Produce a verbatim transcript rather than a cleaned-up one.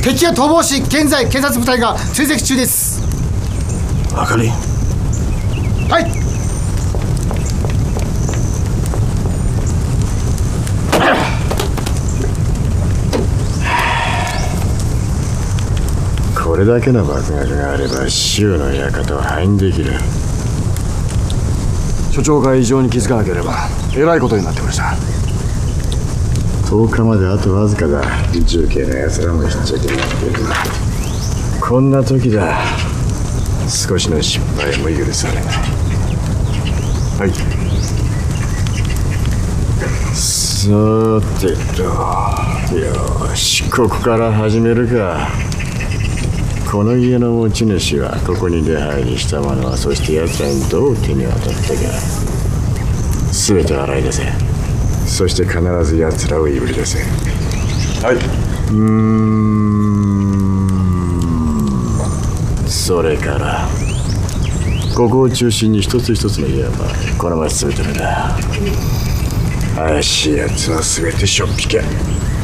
敵は逃亡し、現在警察部隊が追跡中です。 あかり。 はい。 これだけの爆薬があれば州の館を破壊できる。 所長が異常に気づかなければえらいことになってました。 とおかまであとわずかだ。重慶の奴らもひっちゃけになってる。こんな時だ。少しの失敗も許されない。 はい。 さてと、よし、ここから始めるか。この家の持ち主はここに出入りした者は、そして奴らにどう手に渡ったか、全て洗い出せ。そして必ず奴らをいぶり出せ。 はい。 うーん、それからここを中心に一つ一つの家はこの町全てだ。怪しい奴は全てしょっぴけ。